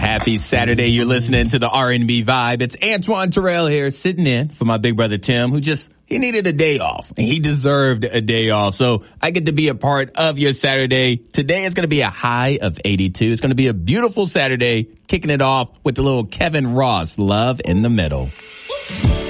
Happy Saturday. You're listening to the R&B Vibe. It's Antoine Terrell here sitting in for my big brother Tim, who he needed a day off and he deserved a day off. So I get to be a part of your Saturday. Today is going to be a high of 82. It's going to be a beautiful Saturday, kicking it off with the little Kevin Ross, Love in the Middle.